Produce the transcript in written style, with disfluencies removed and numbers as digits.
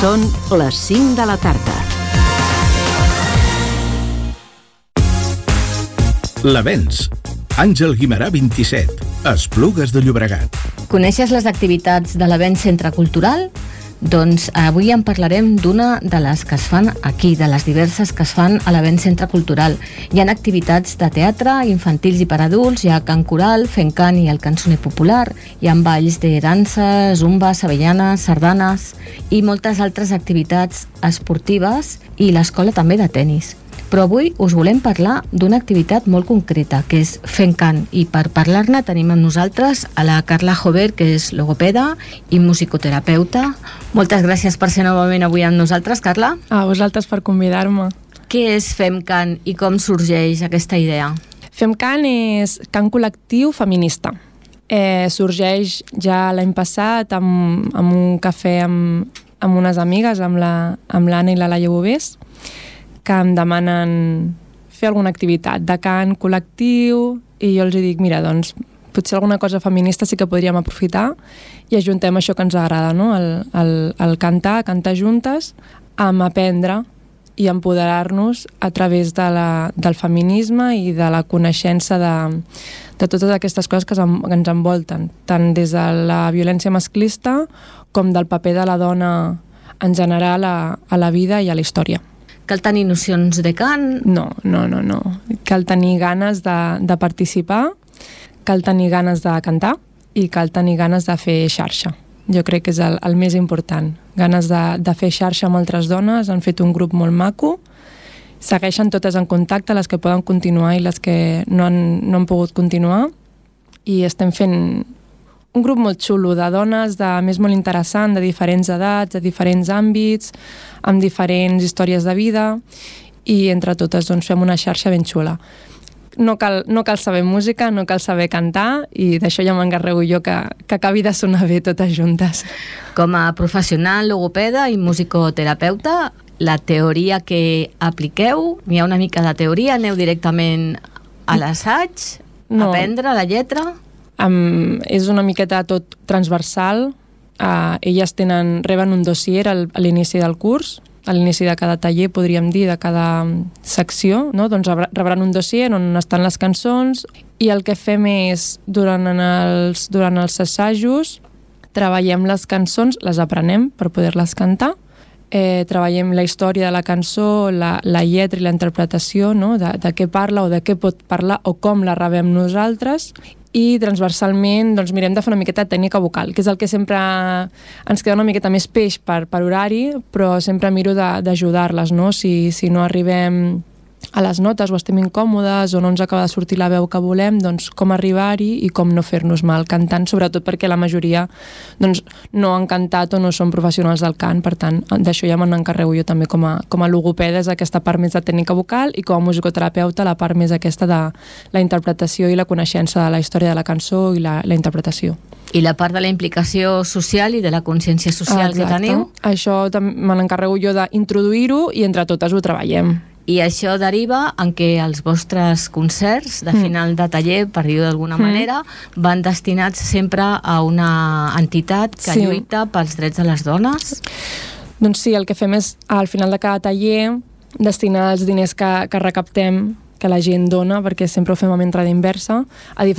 Són les 5 de la tarda. L'Avenç. Àngel Guimerà 27, Esplugues de Llobregat. Coneixes les activitats de l'Avenç Centre Cultural? Doncs avui en parlarem d'una de les que es fan aquí, de les diverses que es fan a l'Avenç Centre Cultural. Hi ha activitats de teatre, infantils i per adults, hi ha cant coral, fent cant i el cançoner popular, hi ha balls de dansa, zumba, sevellanes, sardanes i moltes altres activitats esportives i l'escola també de tennis. Però avui us volem parlar d'una activitat molt concreta, que és fent cant, i per parlar-ne tenim amb nosaltres a la Carla Jover, que és logopeda i musicoterapeuta. Moltes gràcies per ser novament avui amb nosaltres, Carla. A vosaltres per convidar-me. Què és Fem Cant i com sorgeix aquesta idea? Fem Cant és cant col·lectiu feminista. Sorgeix ja l'any passat amb un cafè amb unes amigues, amb l'Anna i la Laia Bovés, que em demanen fer alguna activitat de cant col·lectiu i jo els dic, mira, doncs potser alguna cosa feminista sí que podríem aprofitar i ajuntem això que ens agrada, no? El cantar juntes, amb aprendre i empoderar-nos a través del feminisme i de la coneixença de totes aquestes coses que ens envolten, tant des de la violència masclista com del paper de la dona en general a la vida i a la història. Cal tenir nocions de cant? No. Cal tenir ganes de participar, cal tenir ganes de cantar i cal tenir ganes de fer xarxa. Jo crec que és el més important. Ganes de fer xarxa amb altres dones, han fet un grup molt maco, segueixen totes en contacte, les que poden continuar i les que no han pogut continuar, i estem fent un grup molt xulo de dones, a més molt interessant, de diferents edats, de diferents àmbits, amb diferents històries de vida, i entre totes doncs, fem una xarxa ben xula. No cal saber música, no cal saber cantar, i d'això ja m'encarrego jo que acabi de sonar bé totes juntes. Com a professional logopeda i musicoterapeuta, la teoria que apliqueu, n'hi ha una mica de teoria, aneu directament a l'assaig, a aprendre la lletra? És una miqueta tot transversal. Elles reben un dossier a l'inici del curs, a l'inici de cada taller, podríem dir, de cada secció, no? Doncs rebran un dossier on estan les cançons, i el que fem és, durant els assajos, treballem les cançons, les aprenem per poder-les cantar, treballem la història de la cançó, la lletra i la interpretació, no? de què parla o de què pot parlar o com la rebem nosaltres, i transversalment doncs, mirem de fer una miqueta de tècnica vocal, que és el que sempre ens queda una miqueta més peix per horari, però sempre miro d'ajudar-les, no? Si no arribem a les notes o estem incòmodes o no ens acaba de sortir la veu que volem, doncs com arribar-hi i com no fer-nos mal cantant, sobretot perquè la majoria doncs, no han cantat o no són professionals del cant. Per tant, d'això ja me n'encarrego jo també com a logopeda, és aquesta part més de tècnica vocal, i com a musicoterapeuta la part més aquesta de la interpretació i la coneixença de la història de la cançó i la interpretació. I la part de la implicació social i de la consciència social que teniu? Això me n'encarrego jo d'introduir-ho i entre totes ho treballem. I això deriva en què els vostres concerts de final de taller, per dir-ho d'alguna manera, van destinats sempre a una entitat que lluita pels drets de les dones? Doncs sí, el que fem és, al final de cada taller, destinar els diners que recaptem, que la gent dona, perquè sempre ho fem amb entrada inversa, a